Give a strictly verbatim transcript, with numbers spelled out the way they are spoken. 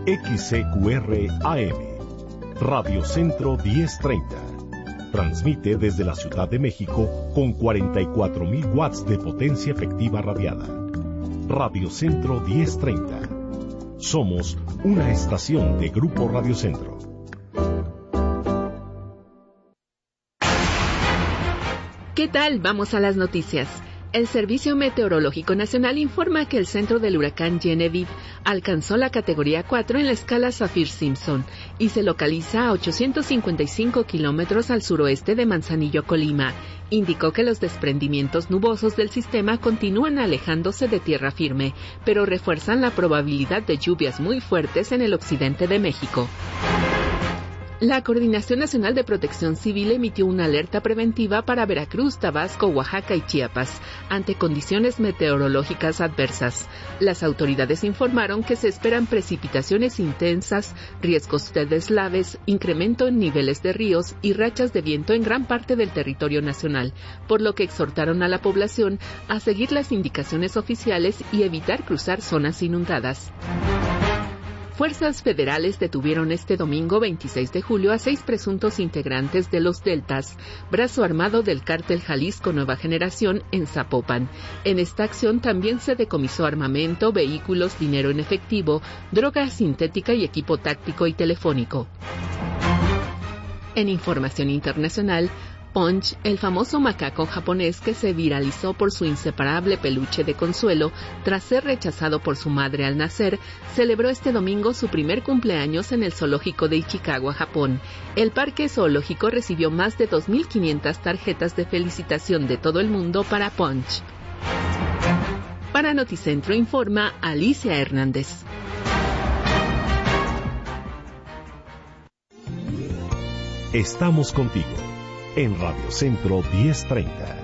X C Q R A M, Radio Centro diez treinta. Transmite desde la Ciudad de México con cuarenta y cuatro mil watts de potencia efectiva radiada. Radio Centro diez treinta. Somos una estación de Grupo Radio Centro. ¿Qué tal? Vamos a las noticias. El Servicio Meteorológico Nacional informa que el centro del huracán Genevieve alcanzó la categoría cuatro en la escala Saffir-Simpson y se localiza a ochocientos cincuenta y cinco kilómetros al suroeste de Manzanillo, Colima. Indicó que los desprendimientos nubosos del sistema continúan alejándose de tierra firme, pero refuerzan la probabilidad de lluvias muy fuertes en el occidente de México. La Coordinación Nacional de Protección Civil emitió una alerta preventiva para Veracruz, Tabasco, Oaxaca y Chiapas ante condiciones meteorológicas adversas. Las autoridades informaron que se esperan precipitaciones intensas, riesgos de deslaves, incremento en niveles de ríos y rachas de viento en gran parte del territorio nacional, por lo que exhortaron a la población a seguir las indicaciones oficiales y evitar cruzar zonas inundadas. Fuerzas federales detuvieron este domingo veintiséis de julio a seis presuntos integrantes de los Deltas, brazo armado del cártel Jalisco Nueva Generación en Zapopan. En esta acción también se decomisó armamento, vehículos, dinero en efectivo, droga sintética y equipo táctico y telefónico. En información internacional, Punch, el famoso macaco japonés que se viralizó por su inseparable peluche de Consuelo tras ser rechazado por su madre al nacer, celebró este domingo su primer cumpleaños en el zoológico de Ichikawa, Japón. El parque zoológico recibió más de dos mil quinientas tarjetas de felicitación de todo el mundo para Punch. Para Noticentro informa Alicia Hernández. Estamos contigo en Radio Centro diez treinta.